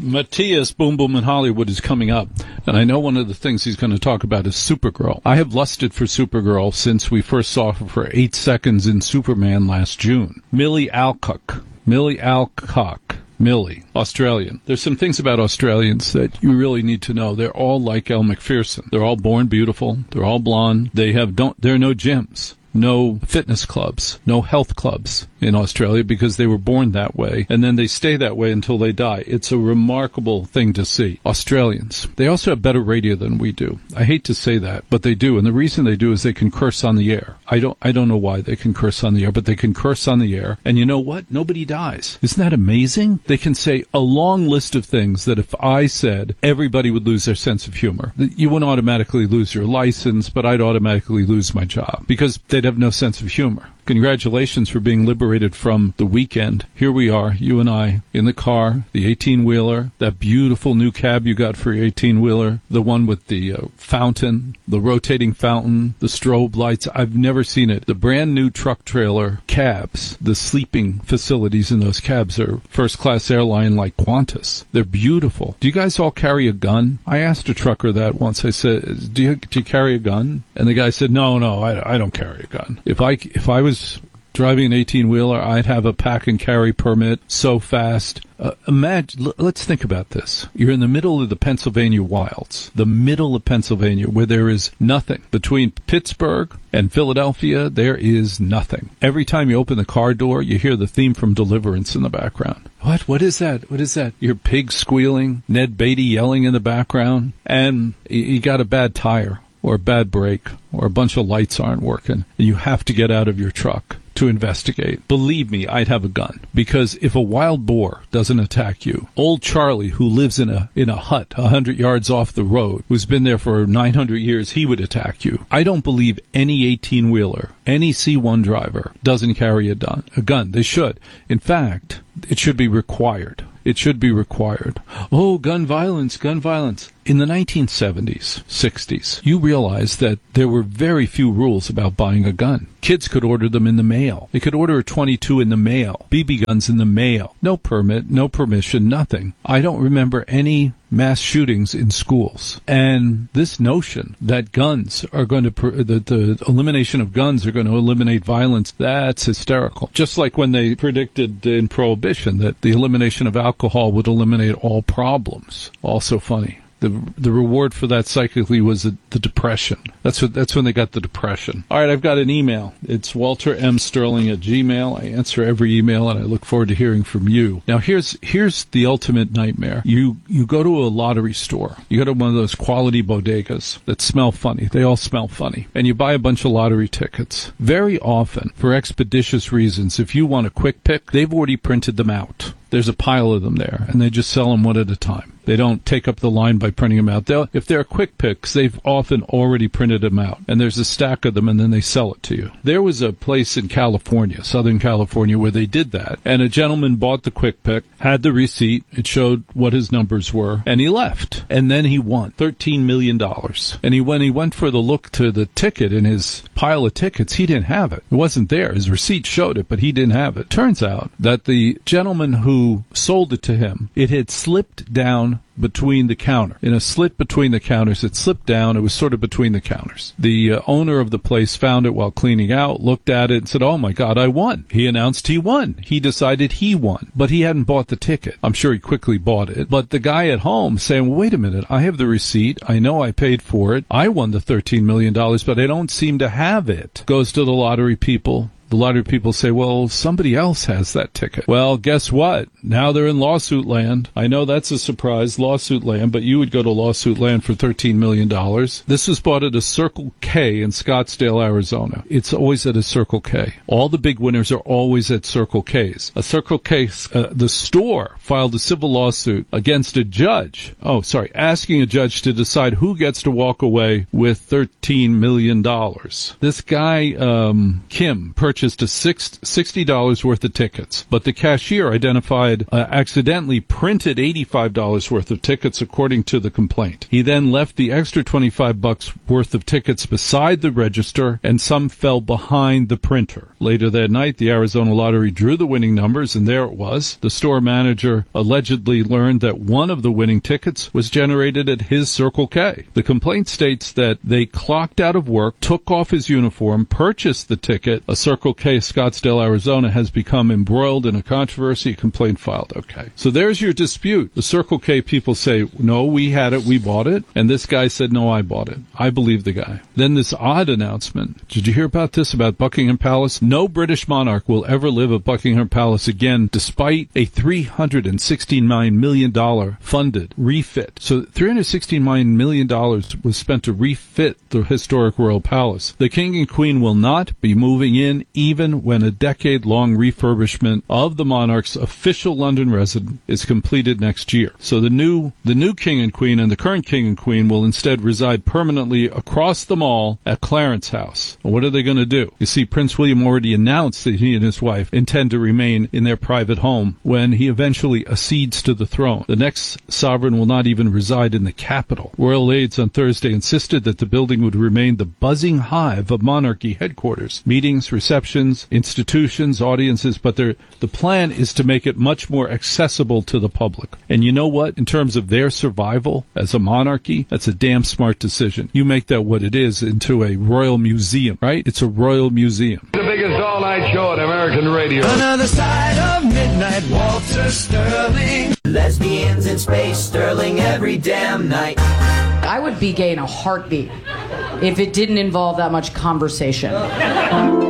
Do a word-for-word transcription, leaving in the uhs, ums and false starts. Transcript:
Matthias Boom Boom in Hollywood is coming up, and I know one of the things he's going to talk about is Supergirl. I have lusted for Supergirl since we first saw her for eight seconds in Superman last June. Millie Alcock. Millie Alcock. Millie, Australian. There's some things about Australians that you really need to know. They're all like Elle Macpherson. They're all born beautiful. They're all blonde. They have don't. There are no gyms, no fitness clubs, no health clubs in Australia because they were born that way, and then they stay that way until they die. It's a remarkable thing to see. Australians. They also have better radio than we do. I hate to say that, but they do, and the reason they do is they can curse on the air. I don't I don't know why they can curse on the air, but they can curse on the air, and you know what? Nobody dies. Isn't that amazing? They can say a long list of things that if I said, everybody would lose their sense of humor. You wouldn't automatically lose your license, but I'd automatically lose my job because they'd have no sense of humor. Congratulations for being liberated from the weekend. Here we are, you and I, in the car, the eighteen-wheeler, that beautiful new cab you got for your eighteen-wheeler, the one with the uh, fountain, the rotating fountain, the strobe lights. I've never seen it. The brand-new truck-trailer cabs, the sleeping facilities in those cabs are first-class airline like Qantas. They're beautiful. Do you guys all carry a gun? I asked a trucker that once. I said, do you, do you carry a gun? And the guy said, no, no, I, I don't carry a gun. If I, if I was driving an eighteen-wheeler, I'd have a pack-and-carry permit so fast. Uh, imagine, l- let's think about this. You're in the middle of the Pennsylvania wilds, the middle of Pennsylvania, where there is nothing. Between Pittsburgh and Philadelphia, there is nothing. Every time you open the car door, you hear the theme from Deliverance in the background. What? What is that? What is that? Your pig squealing, Ned Beatty yelling in the background, and you got a bad tire or a bad brake, or a bunch of lights aren't working, and you have to get out of your truck to investigate. Believe me, I'd have a gun. Because if a wild boar doesn't attack you, old Charlie, who lives in a in a hut a hundred yards off the road, who's been there for nine hundred years, he would attack you. I don't believe any eighteen-wheeler, any C one driver, doesn't carry a gun. A gun. They should. In fact, it should be required. It should be required. Oh, gun violence, gun violence. In the nineteen seventies, sixties, you realized that there were very few rules about buying a gun. Kids could order them in the mail. They could order a twenty-two in the mail, B B guns in the mail. No permit, no permission, nothing. I don't remember any mass shootings in schools. And this notion that guns are going to, pr- that the elimination of guns are going to eliminate violence, that's hysterical. Just like when they predicted in Prohibition that the elimination of alcohol would eliminate all problems. Also funny. The the reward for that psychically was the, the depression. That's what that's when they got the depression. All right, I've got an email. It's Walter M. Sterling at Gmail. I answer every email, and I look forward to hearing from you. Now, here's here's the ultimate nightmare. You you go to a lottery store. You go to one of those quality bodegas that smell funny. They all smell funny. And you buy a bunch of lottery tickets. Very often, for expeditious reasons, if you want a quick pick, they've already printed them out. There's a pile of them there, and they just sell them one at a time. They don't take up the line by printing them out. They'll, if they're quick picks, they've often already printed them out, and there's a stack of them, and then they sell it to you. There was a place in California, Southern California, where they did that, and a gentleman bought the quick pick, had the receipt, it showed what his numbers were, and he left. And then he won thirteen million dollars. And he, when he went for the look to the ticket in his pile of tickets, he didn't have it. It wasn't there. His receipt showed it, but he didn't have it. Turns out that the gentleman who who sold it to him, it had slipped down between the counter. In a slit between the counters, it slipped down. It was sort of between the counters. The uh, owner of the place found it while cleaning out, looked at it, and said, oh, my God, I won. He announced he won. He decided he won. But he hadn't bought the ticket. I'm sure he quickly bought it. But the guy at home saying, well, wait a minute, I have the receipt. I know I paid for it. I won the thirteen million dollars, but I don't seem to have it. Goes to the lottery people. The lottery people say, well, somebody else has that ticket. Well, guess what? Now they're in lawsuit land. I know that's a surprise, lawsuit land, but you would go to lawsuit land for thirteen million dollars. This was bought at a Circle K in Scottsdale, Arizona. It's always at a Circle K. All the big winners are always at Circle K's. A Circle K, uh, the store filed a civil lawsuit against a judge. Oh, sorry, asking a judge to decide who gets to walk away with thirteen million dollars. This guy, um, Kim, purchased a six, sixty dollars worth of tickets, but the cashier identified twenty-five uh, accidentally printed eighty-five dollars worth of tickets, according to the complaint. He then left the extra twenty-five bucks worth of tickets beside the register, and some fell behind the printer. Later that night, the Arizona Lottery drew the winning numbers, and there it was. The store manager allegedly learned that one of the winning tickets was generated at his Circle K. The complaint states that they clocked out of work, took off his uniform, purchased the ticket. A Circle K Scottsdale, Arizona has become embroiled in a controversy. A complaint filed. Okay. So there's your dispute. The Circle K people say, no, we had it, we bought it. And this guy said, no, I bought it. I believe the guy. Then this odd announcement. Did you hear about this, about Buckingham Palace? No British monarch will ever live at Buckingham Palace again, despite a three hundred sixty-nine million dollars funded refit. So three hundred sixty-nine million dollars was spent to refit the historic royal palace. The king and queen will not be moving in, even when a decade-long refurbishment of the monarch's official London residence is completed next year. So the new the new king and queen and the current king and queen will instead reside permanently across the mall at Clarence House. What are they going to do? You see, Prince William already announced that he and his wife intend to remain in their private home when he eventually accedes to the throne. The next sovereign will not even reside in the capital. Royal aides on Thursday insisted that the building would remain the buzzing hive of monarchy headquarters. Meetings, receptions, institutions, audiences, but the plan is to make it much more accessible to the public. And you know what? In terms of their survival as a monarchy, that's a damn smart decision. You make that what it is into a royal museum, right? It's a royal museum. The biggest all-night show on American radio. Another side of midnight, Walter Sterling. Lesbians in space, Sterling every damn night. I would be gay in a heartbeat if it didn't involve that much conversation.